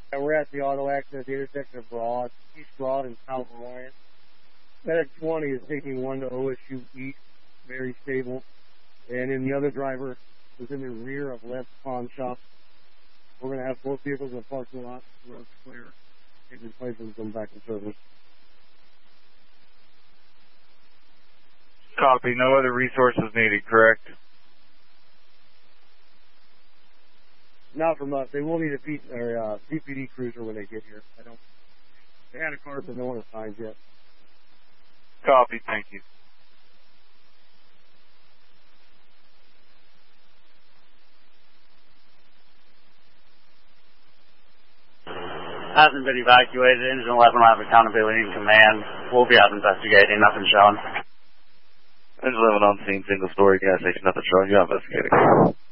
And we're at the auto accident at the intersection of Broad, East Broad and South Alliance. Medic 20 is taking 1 to OSU East, very stable. And then the other driver was in the rear of left pawn shop. We're going to have both vehicles in the parking lot. The road's clear. Get replacements them back in service. Copy. No other resources needed, correct? Not from us. They will need a CPD cruiser when they get here. They had a car, but no one assigned yet. Copy. Thank you. Hasn't been evacuated. Engine 11 will have accountability and command. We'll be out investigating. Nothing shown. Engine 11 on scene, single story gas station, nothing showing. You investigating.